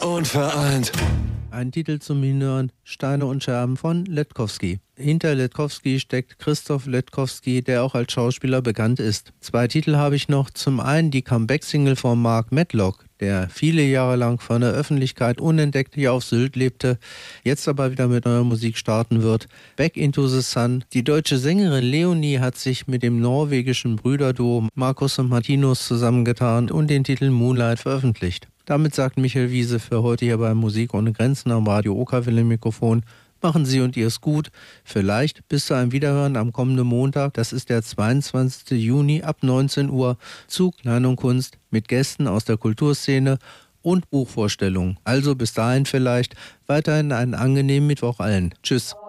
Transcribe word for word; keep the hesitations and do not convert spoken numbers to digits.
Unvereint. Ein Titel zum Hinhören: Steine und Scherben von Letkowski. Hinter Letkowski steckt Christoph Letkowski, der auch als Schauspieler bekannt ist. Zwei Titel habe ich noch. Zum einen die Comeback-Single von Mark Medlock, der viele Jahre lang von der Öffentlichkeit unentdeckt hier auf Sylt lebte, jetzt aber wieder mit neuer Musik starten wird. Back into the Sun. Die deutsche Sängerin Leonie hat sich mit dem norwegischen Brüderduo Markus und Martinus zusammengetan und den Titel Moonlight veröffentlicht. Damit sagt Michael Wiese für heute hier bei Musik ohne Grenzen am Radio Okerwelle Mikrofon. Machen Sie und ihr es gut. Vielleicht bis zu einem Wiederhören am kommenden Montag. Das ist der zweiundzwanzigsten Juni ab neunzehn Uhr zu Klein und Kunst mit Gästen aus der Kulturszene und Buchvorstellungen. Also bis dahin vielleicht weiterhin einen angenehmen Mittwoch allen. Tschüss.